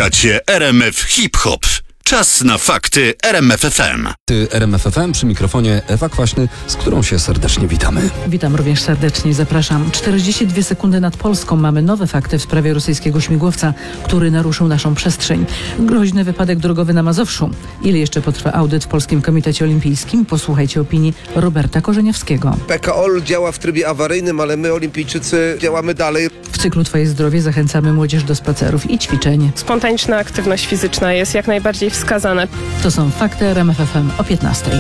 Słuchacie RMF Hip Hop. Czas na fakty RMF FM. RMF FM, przy mikrofonie Ewa Kwaśny, z którą się serdecznie witamy. Witam również serdecznie, zapraszam. 42 sekundy nad Polską. Mamy nowe fakty w sprawie rosyjskiego śmigłowca, który naruszył naszą przestrzeń. Groźny wypadek drogowy na Mazowszu. Ile jeszcze potrwa audyt w Polskim Komitecie Olimpijskim? Posłuchajcie opinii Roberta Korzeniowskiego. PKOL działa w trybie awaryjnym, ale my, olimpijczycy, działamy dalej. W cyklu Twoje zdrowie zachęcamy młodzież do spacerów i ćwiczeń. Spontaniczna aktywność fizyczna jest jak najbardziej wskazana. To są fakty RMF FM o 15:00.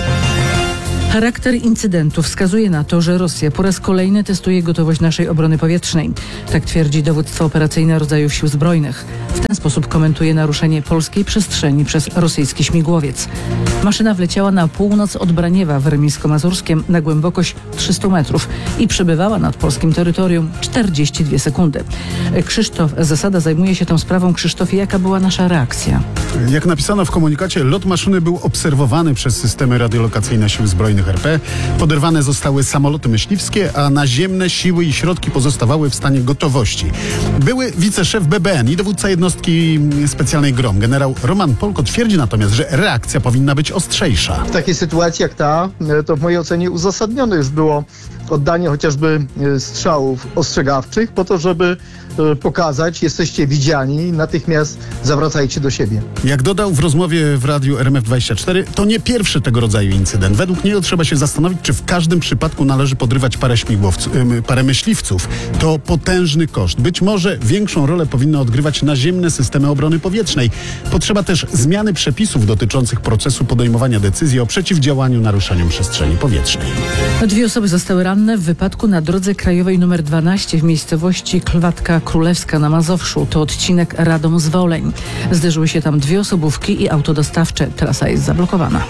Charakter incydentu wskazuje na to, że Rosja po raz kolejny testuje gotowość naszej obrony powietrznej. Tak twierdzi dowództwo operacyjne rodzajów sił zbrojnych. W ten sposób komentuje naruszenie polskiej przestrzeni przez rosyjski śmigłowiec. Maszyna wleciała na północ od Braniewa w Remińsko-Mazurskiem na głębokość 300 metrów i przebywała nad polskim terytorium 42 sekundy. Krzysztof Zasada zajmuje się tą sprawą. Krzysztofie, jaka była nasza reakcja? Jak napisano w komunikacie, lot maszyny był obserwowany przez systemy radiolokacyjne Sił Zbrojnych RP. Poderwane zostały samoloty myśliwskie, a naziemne siły i środki pozostawały w stanie gotowości. Były wiceszef BBN i dowódca jednostki specjalnej GROM, generał Roman Polko, twierdzi natomiast, że reakcja powinna być ostrzejsza. W takiej sytuacji jak ta, to w mojej ocenie uzasadnione już było oddanie chociażby strzałów ostrzegawczych po to, żeby pokazać, jesteście widziani, natychmiast zawracajcie do siebie. Jak dodał w rozmowie w radiu RMF24, to nie pierwszy tego rodzaju incydent. Według niego trzeba się zastanowić, czy w każdym przypadku należy podrywać parę myśliwców. To potężny koszt. Być może większą rolę powinny odgrywać naziemne systemy obrony powietrznej. Potrzeba też zmiany przepisów dotyczących procesu podejmowania decyzji o przeciwdziałaniu naruszeniom przestrzeni powietrznej. 2 osoby zostały ranne w wypadku na drodze krajowej nr 12 w miejscowości Klwatka Królewska na Mazowszu. To odcinek Radom-Zwoleń. Zderzyły się tam 2 osobówki i auto dostawcze. Trasa jest zablokowana.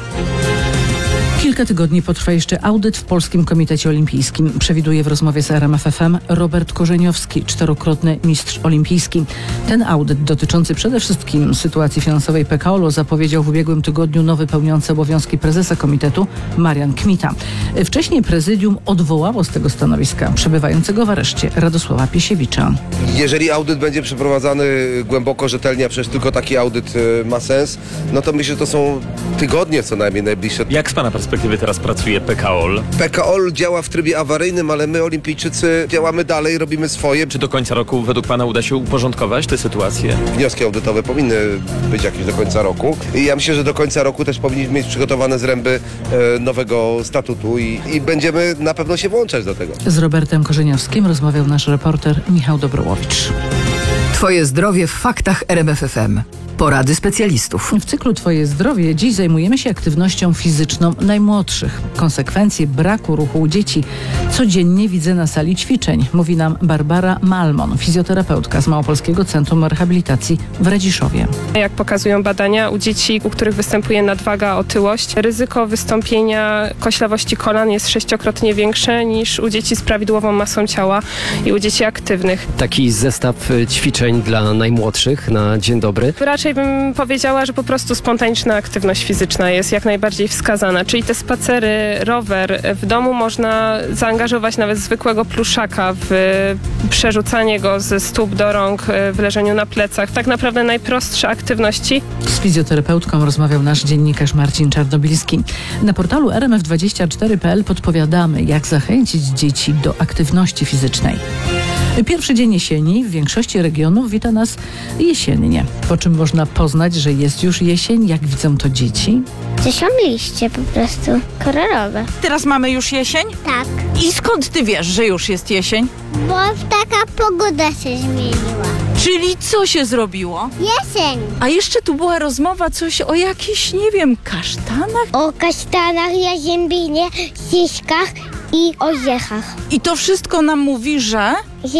Kilka tygodni potrwa jeszcze audyt w Polskim Komitecie Olimpijskim. Przewiduje w rozmowie z RMF FM Robert Korzeniowski, 4-krotny mistrz olimpijski. Ten audyt dotyczący przede wszystkim sytuacji finansowej PKOL-u zapowiedział w ubiegłym tygodniu nowy pełniący obowiązki prezesa komitetu Marian Kmita. Wcześniej prezydium odwołało z tego stanowiska przebywającego w areszcie Radosława Piesiewicza. Jeżeli audyt będzie przeprowadzany głęboko, rzetelnie, a przecież tylko taki audyt ma sens, no to myślę, że to są tygodnie co najmniej najbliższe. Jak z Pana perspektywy teraz pracuje PKOL? PKOL działa w trybie awaryjnym, ale my, olimpijczycy, działamy dalej, robimy swoje. Czy do końca roku według Pana uda się uporządkować tę sytuację? Wnioski audytowe powinny być jakieś do końca roku. I ja myślę, że do końca roku też powinniśmy mieć przygotowane zręby nowego statutu i będziemy na pewno się włączać do tego. Z Robertem Korzeniowskim rozmawiał nasz reporter Michał Dobrołowicz. Twoje zdrowie w faktach RMF FM. Porady specjalistów. W cyklu Twoje zdrowie dziś zajmujemy się aktywnością fizyczną najmłodszych. Konsekwencje braku ruchu u dzieci codziennie widzę na sali ćwiczeń, mówi nam Barbara Malmon, fizjoterapeutka z Małopolskiego Centrum Rehabilitacji w Radziszowie. Jak pokazują badania, u dzieci, u których występuje nadwaga, otyłość, ryzyko wystąpienia koślawości kolan jest 6-krotnie większe niż u dzieci z prawidłową masą ciała i u dzieci aktywnych. Taki zestaw ćwiczeń dla najmłodszych na dzień dobry. Raczej bym powiedziała, że po prostu spontaniczna aktywność fizyczna jest jak najbardziej wskazana, czyli te spacery, rower. W domu można zaangażować nawet zwykłego pluszaka w przerzucanie go ze stóp do rąk, w leżeniu na plecach. Tak naprawdę najprostsze aktywności. Z fizjoterapeutką rozmawiał nasz dziennikarz Marcin Czarnobilski. Na portalu rmf24.pl podpowiadamy, jak zachęcić dzieci do aktywności fizycznej. Pierwszy dzień jesieni w większości regionów wita nas jesiennie. Po czym można poznać, że jest już jesień? Jak widzą to dzieci? To są liście po prostu kolorowe. Teraz mamy już jesień? Tak. I skąd ty wiesz, że już jest jesień? Bo taka pogoda się zmieniła. Czyli co się zrobiło? Jesień. A jeszcze tu była rozmowa coś o jakichś, nie wiem, kasztanach? O kasztanach, jaziębinie, ciskach i orzechach. I to wszystko nam mówi, że...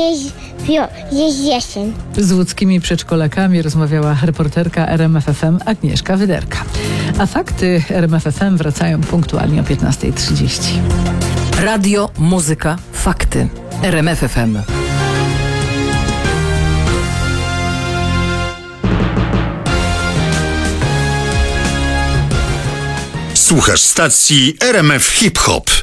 Jest jesień. Z łódzkimi przedszkolakami rozmawiała reporterka RMF FM Agnieszka Wyderka. A fakty RMF FM wracają punktualnie o 15:30. Radio, muzyka, fakty. RMF FM. Słuchasz stacji RMF Hip Hop.